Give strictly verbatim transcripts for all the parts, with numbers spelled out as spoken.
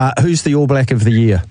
Uh, who's the All Black of the year?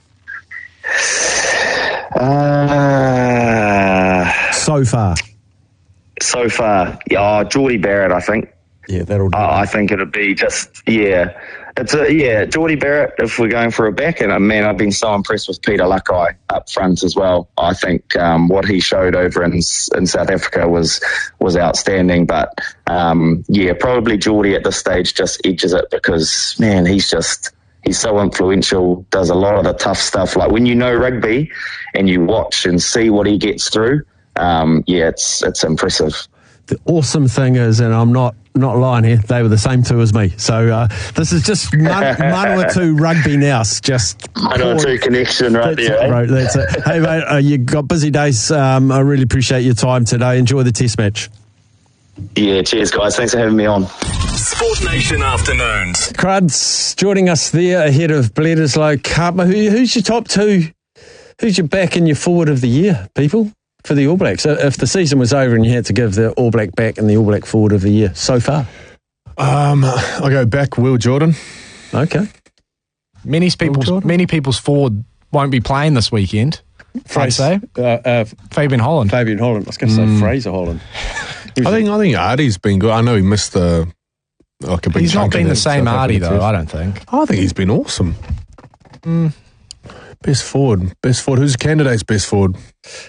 Uh, so far. So far, yeah, Geordie Barrett, I think. Yeah, that'll do. Uh, I think it'd be just, yeah. It's a, yeah, Geordie Barrett, if we're going for a back. And, uh, man, I've been so impressed with Peter Lakai up front as well. I think um, what he showed over in in South Africa was was outstanding. But, um, yeah, probably Geordie at this stage just edges it because, man, he's just... He's so influential, does a lot of the tough stuff. Like when you know rugby and you watch and see what he gets through, um, yeah, it's it's impressive. The awesome thing is, and I'm not, not lying here, they were the same two as me. So uh, this is just Manawatu Rugby Now. Just Manawatu connection right that's there. It, eh? bro, that's it. Hey, mate, uh, you've got busy days. Um, I really appreciate your time today. Enjoy the test match. Yeah, cheers, guys. Thanks for having me on. Sport Nation Afternoons. Cruds joining us there ahead of Bledisloe Cup. Who, who's your top two? Who's your back and your forward of the year, people, for the All Blacks? So if the season was over and you had to give the All Black back and the All Black forward of the year so far? Um, I'll go back Will Jordan. Okay. Many people's, many people's forward won't be playing this weekend. I'd say. Uh, uh, Fabian Holland. Fabian Holland. I was going to Mm. say Fraser Holland. I think I think Artie's been good. I know he missed the like a big. He's not chunk been of the that same South Artie, African though, test. I don't think. I think he's been awesome. Mm. Best forward. Best forward. Who's the candidate's best forward?